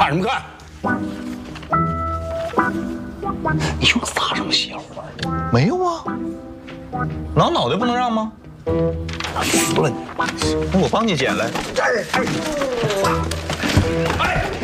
看什么看？你说撒什么邪火？ 没有啊，脑袋不能让吗？ 死了你！ 那我帮你捡来。 哎！